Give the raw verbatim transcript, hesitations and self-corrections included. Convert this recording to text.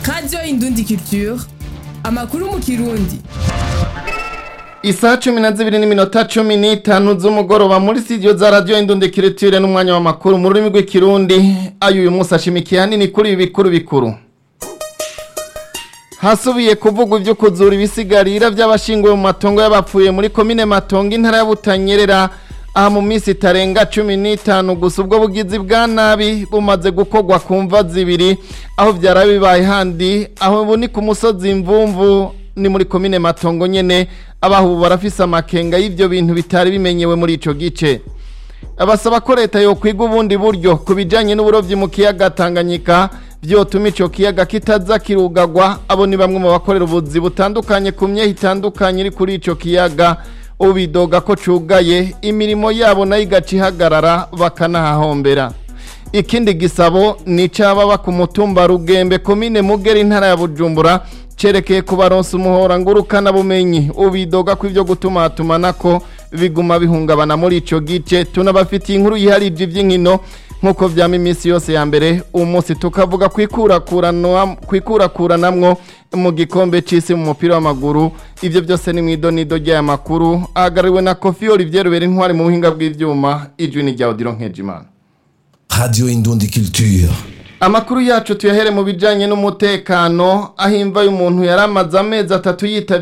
Radio Indundi Culture, amakuru mu Kirundi. Isaha cumi na zibiri n'iminota cumi n'itanu z'umugoroba muri studio za Radio Indundi Culture n'umwanya w'amakuru mu rurimi rw'ikirundi. Ayo uyu munsi ashimikiye hanini kuri ibi bikuru bikuru. Hasubiye kuvugwa ibyo kuzura ibisigarira by'abashinguwe mu matongo y'abapfuye muri komine Matongo intara ya Butanyerera aha mu minsi itarenga cumi n'itanu gusa ubwo bugizi bwa nabi bumaze gukogwa ku mva zibiri aho byarabibaye handi aho buni ku musozi Mvumvu ni muri komine Matongo nyene abahu barafise amakenga y'ivyo bintu bitari bimenyewe muri ico gice. Abasaba ko leta yo kwiga ubundi buryo kubijanye n'uburovyi mu kiyaga Tanganyika vyotuma ico kiyaga kitaza kirugagwa. Abo ni bamwe mu bakorera ubuzi butandukanye ku myehe itandukanye iri kuri ico kiyaga ubidoga ko cugaye imirimo yabo nayo igacihagarara bakanahahombera. Ikindi gisabo ni cababa ku mutumba Rugembe komine Mugera intara ya Bujumbura cerekeye kubaronsa umuhora ngurukana bumenyi ubidoga ko ivyo gutuma tumanako biguma bihungabana muri ico gice. Tunabafitiye inkuru yiharije ivy'inkino nkuko vyama imisi yose ya mbere umunsi tukavuga kwikurakuranwa kwikurakuranamwo mu gikombe c'isi mu mupira w'amaguru. Ivyo byose ni mwidonido ry'aya makuru agariwe na Kofi Olivier Rubera intwari mu buhinga bw'ivyuma ijwi ni rya Odilon Nkejimana. Radio Indundi Culture. Amakuru yacu tuyahere mu bijanye n'umutekano ahimva y'umuntu yaramaze amezi atatu yitavye